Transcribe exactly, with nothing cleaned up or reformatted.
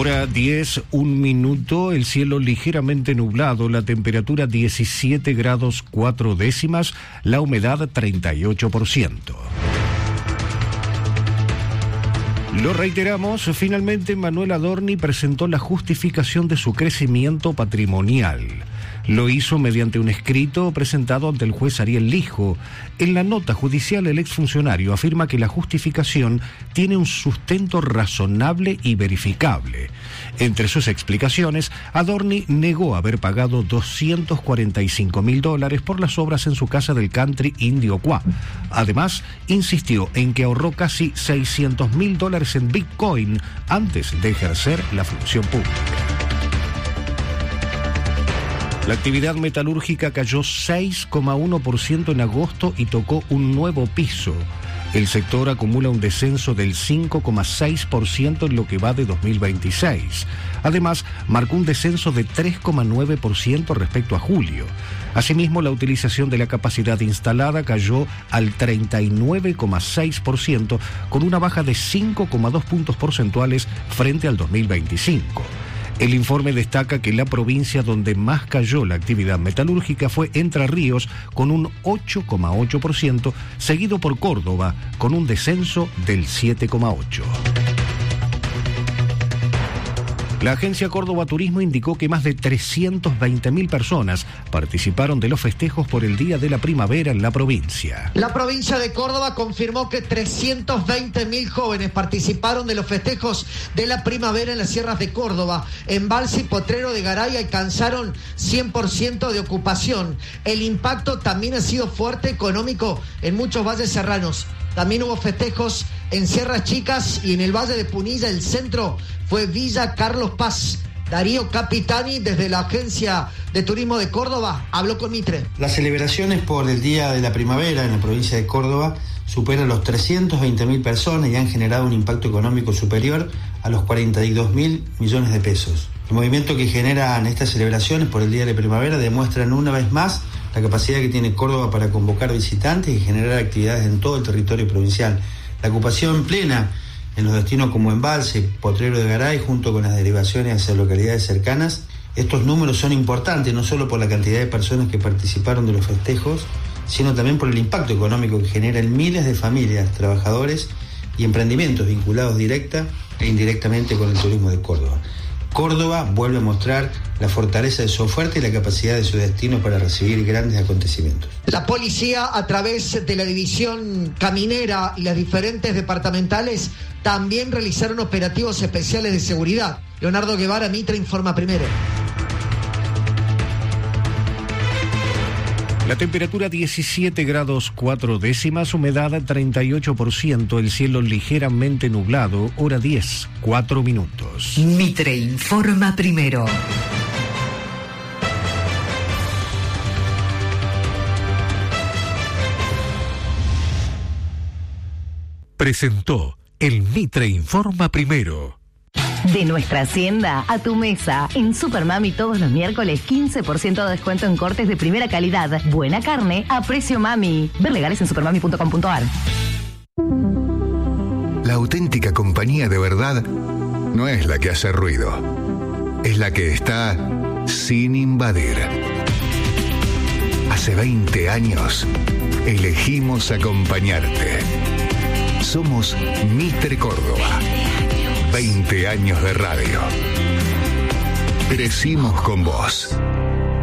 Hora diez, un minuto, el cielo ligeramente nublado, la temperatura diecisiete grados cuatro décimas, la humedad treinta y ocho por ciento. Lo reiteramos, finalmente Manuel Adorni presentó la justificación de su crecimiento patrimonial. Lo hizo mediante un escrito presentado ante el juez Ariel Lijo. En la nota judicial, el exfuncionario afirma que la justificación tiene un sustento razonable y verificable. Entre sus explicaciones, Adorni negó haber pagado doscientos cuarenta y cinco mil dólares por las obras en su casa del country Indio Qua. Además, insistió en que ahorró casi seiscientos mil dólares en Bitcoin antes de ejercer la función pública. La actividad metalúrgica cayó seis coma uno por ciento en agosto y tocó un nuevo piso. El sector acumula un descenso del cinco coma seis por ciento en lo que va de dos mil veintiséis. Además, marcó un descenso de tres coma nueve por ciento respecto a julio. Asimismo, la utilización de la capacidad instalada cayó al treinta y nueve coma seis por ciento, con una baja de cinco coma dos puntos porcentuales frente al dos mil veinticinco. El informe destaca que la provincia donde más cayó la actividad metalúrgica fue Entre Ríos, con un ocho coma ocho por ciento, seguido por Córdoba, con un descenso del siete coma ocho por ciento. La agencia Córdoba Turismo indicó que más de trescientas veinte mil personas participaron de los festejos por el Día de la Primavera en la provincia. La provincia de Córdoba confirmó que trescientos veinte mil jóvenes participaron de los festejos de la primavera en las sierras de Córdoba. Embalse y Potrero de Garay alcanzaron cien por ciento de ocupación. El impacto también ha sido fuerte económico en muchos valles serranos. También hubo festejos en Sierras Chicas y en el Valle de Punilla. El centro fue Villa Carlos Paz. Darío Capitani, desde la Agencia de Turismo de Córdoba, habló con Mitre. Las celebraciones por el Día de la Primavera en la provincia de Córdoba superan los trescientas veinte mil personas y han generado un impacto económico superior a los cuarenta y dos mil millones de pesos. El movimiento que generan estas celebraciones por el Día de la Primavera demuestran una vez más la capacidad que tiene Córdoba para convocar visitantes y generar actividades en todo el territorio provincial. La ocupación plena en los destinos como Embalse, Potrero de Garay, junto con las derivaciones hacia localidades cercanas. Estos números son importantes no solo por la cantidad de personas que participaron de los festejos, sino también por el impacto económico que genera en miles de familias, trabajadores y emprendimientos vinculados directa e indirectamente con el turismo de Córdoba. Córdoba vuelve a mostrar la fortaleza de su oferta y la capacidad de su destino para recibir grandes acontecimientos. La policía, a través de la división caminera y las diferentes departamentales, también realizaron operativos especiales de seguridad. Leonardo Guevara, Mitre, informa primero. La temperatura diecisiete grados cuatro décimas, humedad treinta y ocho por ciento, el cielo ligeramente nublado, hora diez, cuatro minutos. Mitre informa primero. Presentó el Mitre informa primero. De nuestra hacienda a tu mesa. En Supermami todos los miércoles quince por ciento de descuento en cortes de primera calidad. Buena carne a precio mami. Ver legales en supermami punto com punto a r. La auténtica compañía de verdad no es la que hace ruido. Es la que está sin invadir. Hace veinte años elegimos acompañarte. Somos Mitre Córdoba. veinte años de radio. Crecimos con vos.